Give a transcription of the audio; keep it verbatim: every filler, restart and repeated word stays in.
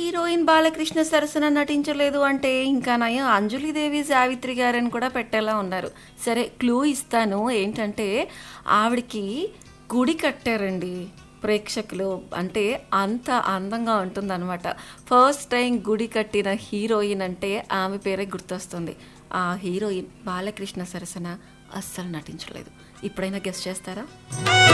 Heroine Balakrishna సరసన నటించలేదు అంటే ఇంకా నయం అంజలిదేవి సావిత్రి గారని కూడా పెట్టేలా ఉన్నారు. సరే క్లూ ఇస్తాను, ఏంటంటే ఆవిడకి గుడి కట్టారండి ప్రేక్షకులు. అంటే అంత అందంగా ఉంటుందన్నమాట. ఫస్ట్ టైం గుడి కట్టిన హీరోయిన్ అంటే ఆమె పేరే గుర్తొస్తుంది. ఆ హీరోయిన్ బాలకృష్ణ సరసన అస్సలు నటించలేదు. ఇప్పుడైనా గెస్ చేస్తారా?